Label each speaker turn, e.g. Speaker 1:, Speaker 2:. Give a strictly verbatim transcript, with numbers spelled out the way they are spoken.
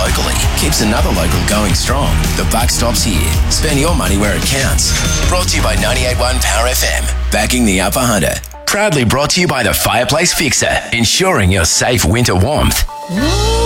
Speaker 1: locally keeps another local going strong. The buck stops here. Spend your money where it counts. Brought to you by ninety-eight point one Power F M. Backing the Upper Hunter. Proudly brought to you by the Fireplace Fixer, ensuring your safe winter warmth.